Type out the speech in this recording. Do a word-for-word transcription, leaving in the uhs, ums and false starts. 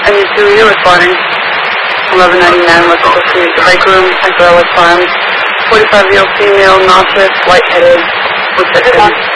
seventy-two, you're responding. eleven ninety-nine, let's proceed to break room, Central Ellis Farms. forty-five-year-old female, nauseous, lightheaded, with the